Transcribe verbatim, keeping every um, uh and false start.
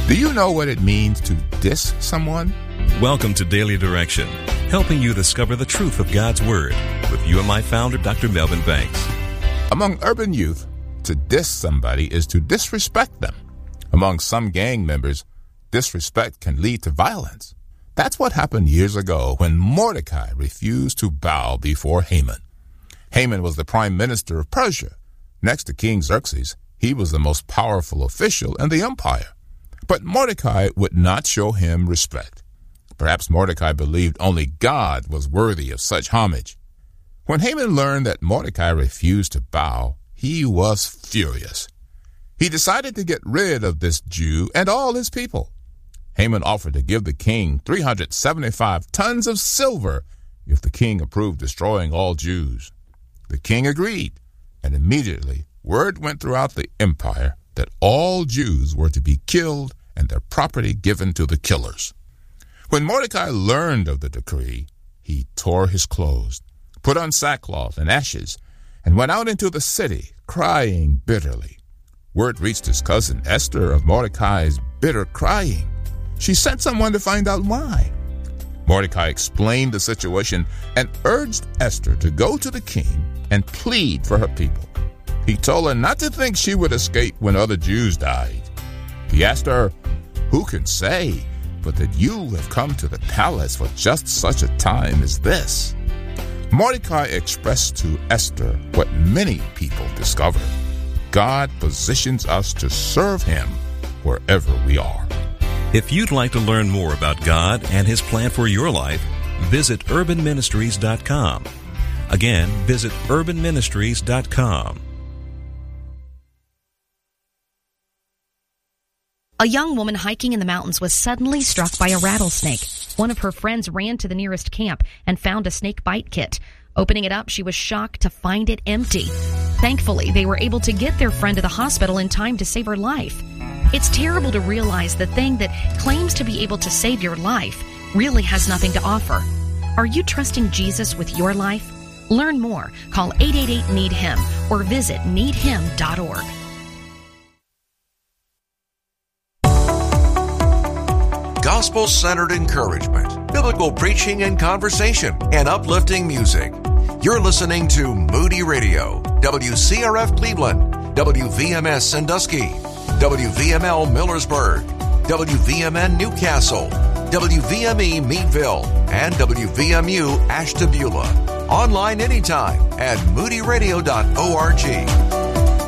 Do you know what it means to diss someone? Welcome to Daily Direction, helping you discover the truth of God's Word with U M I founder Doctor Melvin Banks. Among urban youth, to diss somebody is to disrespect them. Among some gang members, disrespect can lead to violence. That's what happened years ago when Mordecai refused to bow before Haman. Haman was the prime minister of Persia. Next to King Xerxes, he was the most powerful official in the empire. But Mordecai would not show him respect. Perhaps Mordecai believed only God was worthy of such homage. When Haman learned that Mordecai refused to bow, he was furious. He decided to get rid of this Jew and all his people. Haman offered to give the king three hundred seventy-five tons of silver if the king approved destroying all Jews. The king agreed, and immediately word went throughout the empire that all Jews were to be killed and their property given to the killers. When Mordecai learned of the decree, he tore his clothes, put on sackcloth and ashes, and went out into the city, crying bitterly. Word reached his cousin Esther of Mordecai's bitter crying. She sent someone to find out why. Mordecai explained the situation and urged Esther to go to the king and plead for her people. He told her not to think she would escape when other Jews died. He asked her, "Who can say but that you have come to the palace for just such a time as this?" Mordecai expressed to Esther what many people discovered. God positions us to serve him wherever we are. If you'd like to learn more about God and His plan for your life, visit urban ministries dot com. Again, visit urban ministries dot com. A young woman hiking in the mountains was suddenly struck by a rattlesnake. One of her friends ran to the nearest camp and found a snake bite kit. Opening it up, she was shocked to find it empty. Thankfully, they were able to get their friend to the hospital in time to save her life. It's terrible to realize the thing that claims to be able to save your life really has nothing to offer. Are you trusting Jesus with your life? Learn more. Call eight eight eight, need him or visit need him dot org. Gospel-centered encouragement, biblical preaching and conversation, and uplifting music. You're listening to Moody Radio, W C R F Cleveland, W V M S Sandusky, W V M L Millersburg, W V M N Newcastle, W V M E Meadville, and W V M U Ashtabula. Online anytime at moody radio dot org.